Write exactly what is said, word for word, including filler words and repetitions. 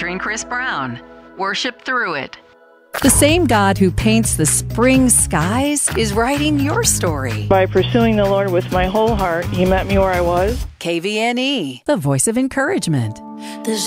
featuring Chris Brown. Worship through it. The same God who paints the spring skies is writing your story. By pursuing the Lord with my whole heart, He met me where I was. K V N E, the voice of encouragement.